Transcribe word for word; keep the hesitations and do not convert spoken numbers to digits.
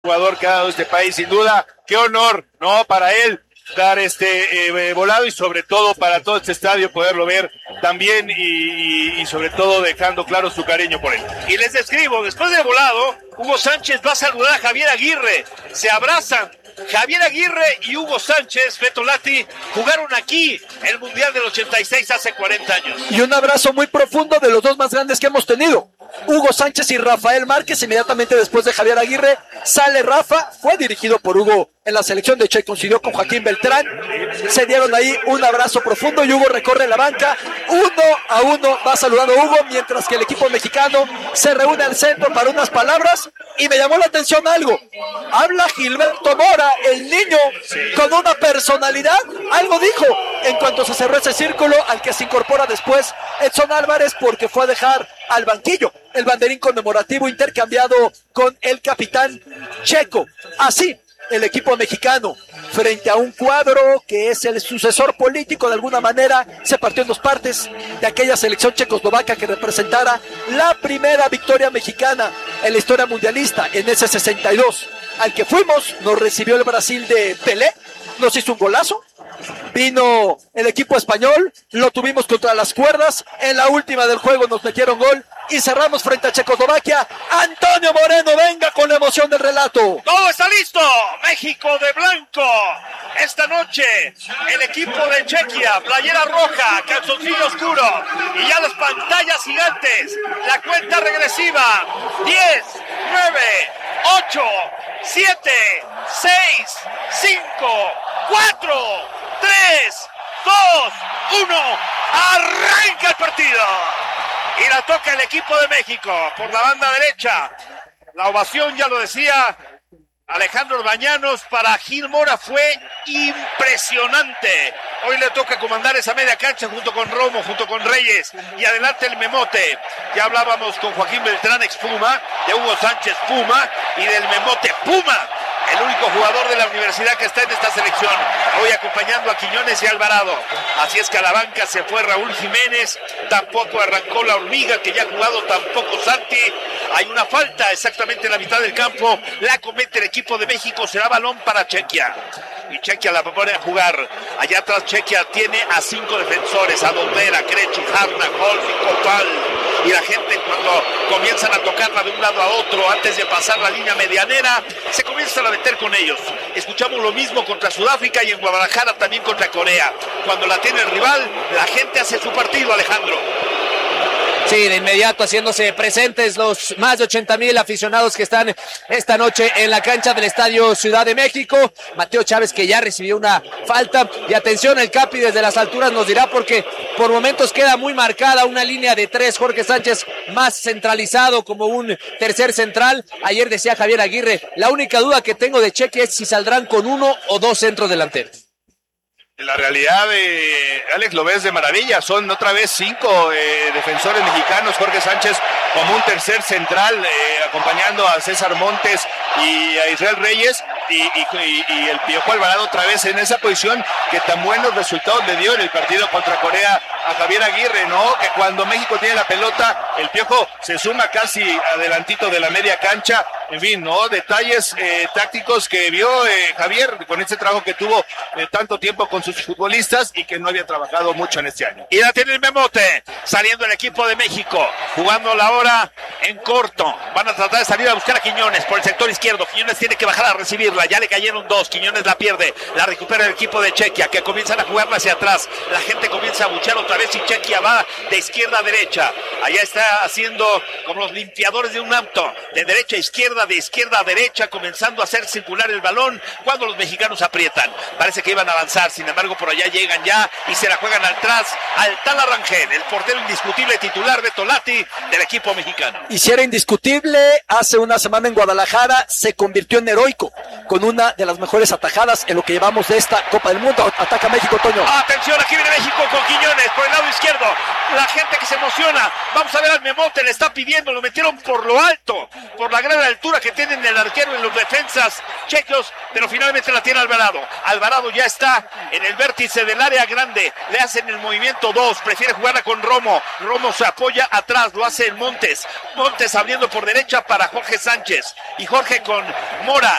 jugador que ha dado este país, sin duda, qué honor, ¿no? Para él dar este eh, volado y sobre todo para todo este estadio poderlo ver también y, y, y sobre todo dejando claro su cariño por él. Y les describo, después de volado, Hugo Sánchez va a saludar a Javier Aguirre, se abrazan. Javier Aguirre y Hugo Sánchez, Betolati, jugaron aquí el Mundial del ochenta y seis hace cuarenta años. Y un abrazo muy profundo de los dos más grandes que hemos tenido, Hugo Sánchez y Rafael Márquez. Inmediatamente después de Javier Aguirre sale Rafa, fue dirigido por Hugo en la selección de Che, coincidió con Joaquín Beltrán, se dieron ahí un abrazo profundo y Hugo recorre la banca, uno a uno va saludando a Hugo, mientras que el equipo mexicano se reúne al centro para unas palabras. Y me llamó la atención algo, habla Gilberto Mora, el niño, sí, con una personalidad, algo dijo en cuanto se cerró ese círculo, al que se incorpora después Edson Álvarez, porque fue a dejar al banquillo el banderín conmemorativo intercambiado con el capitán Checo. Así el equipo mexicano, frente a un cuadro que es el sucesor político, de alguna manera se partió en dos partes de aquella selección checoslovaca que representara la primera victoria mexicana en la historia mundialista en ese sesenta y dos. Al que fuimos, nos recibió el Brasil de Pelé, nos hizo un golazo. Vino el equipo español, lo tuvimos contra las cuerdas, en la última del juego nos metieron gol y cerramos frente a Checoslovaquia. Antonio Moreno, venga con la emoción del relato. Todo está listo, México de blanco. Esta noche el equipo de Chequia, playera roja, calzoncillo oscuro y ya las pantallas gigantes. La cuenta regresiva, diez, nueve, ocho, siete, seis, cinco, cuatro, tres, dos, uno, arranca el partido. Y la toca el equipo de México por la banda derecha. La ovación, ya lo decía Alejandro Orbañanos, para Gil Mora fue impresionante. Hoy le toca comandar esa media cancha junto con Romo, junto con Reyes, y adelante el Memote. Ya hablábamos con Joaquín Beltrán, ex Puma, de Hugo Sánchez Puma y del Memote Puma, el único jugador de la universidad que está en esta selección, hoy acompañando a Quiñones y Alvarado. Así es que a la banca se fue Raúl Jiménez, tampoco arrancó la Hormiga, que ya ha jugado, tampoco Santi. Hay una falta exactamente en la mitad del campo, la comete el equipo de México, será balón para Chequia. Y Chequia la pone a jugar. Allá atrás Chequia tiene a cinco defensores, a Doldera, Crechi, Harna, Holf y Copal. Y la gente, cuando comienzan a tocarla de un lado a otro, antes de pasar la línea medianera, se comienzan a meter con ellos. Escuchamos lo mismo contra Sudáfrica y en Guadalajara también contra Corea. Cuando la tiene el rival, la gente hace su partido, Alejandro. Sí, de inmediato haciéndose presentes los más de ochenta mil aficionados que están esta noche en la cancha del Estadio Ciudad de México. Mateo Chávez, que ya recibió una falta. Y atención, el Capi desde las alturas nos dirá, porque por momentos queda muy marcada una línea de tres. Jorge Sánchez más centralizado como un tercer central. Ayer decía Javier Aguirre, la única duda que tengo de Cheque es si saldrán con uno o dos centros delanteros. La realidad, de Alex, lo ves de maravilla, son otra vez cinco eh, defensores mexicanos, Jorge Sánchez como un tercer central, eh, acompañando a César Montes y a Israel Reyes, y, y, y el Piojo Alvarado otra vez en esa posición que tan buenos resultados le dio en el partido contra Corea a Javier Aguirre, ¿no? Que cuando México tiene la pelota, el Piojo se suma casi adelantito de la media cancha. En fin, ¿no? Detalles eh, tácticos que vio eh, Javier con este trabajo que tuvo eh, tanto tiempo con sus futbolistas y que no había trabajado mucho en este año. Y la tiene el Memote, saliendo el equipo de México, jugando la hora en corto. Van a tratar de salir a buscar a Quiñones por el sector izquierdo. Quiñones tiene que bajar a recibirla, ya le cayeron dos. Quiñones la pierde, la recupera el equipo de Chequia, que comienzan a jugarla hacia atrás. La gente comienza a buchear otra vez y Chequia va de izquierda a derecha. Allá está haciendo como los limpiadores de un auto, de derecha a izquierda, de izquierda a derecha, comenzando a hacer circular el balón cuando los mexicanos aprietan. Parece que iban a avanzar, sin embargo por allá llegan ya y se la juegan atrás al Tala Rangel, el portero indiscutible titular de Tolati del equipo mexicano. Y si era indiscutible, hace una semana en Guadalajara se convirtió en heroico con una de las mejores atajadas en lo que llevamos de esta Copa del Mundo. Ataca México, Toño. Atención, aquí viene México con Quiñones por el lado izquierdo. La gente que se emociona. Vamos a ver al Memote, le está pidiendo, lo metieron por lo alto, por la gran altura que tienen el arquero en los defensas checos, pero finalmente la tiene Alvarado. Alvarado ya está en el vértice del área grande. Le hacen el movimiento dos, prefiere jugarla con Romo. Romo se apoya atrás, lo hace el Montes. Montes abriendo por derecha para Jorge Sánchez. Y Jorge con Mora.